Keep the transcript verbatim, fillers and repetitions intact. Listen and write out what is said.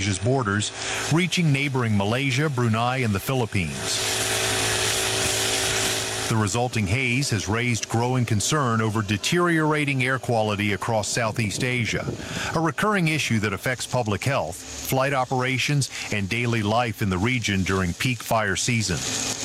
Indonesia's borders, reaching neighboring Malaysia, Brunei, and the Philippines. The resulting haze has raised growing concern over deteriorating air quality across Southeast Asia, a recurring issue that affects public health, flight operations, and daily life in the region during peak fire season.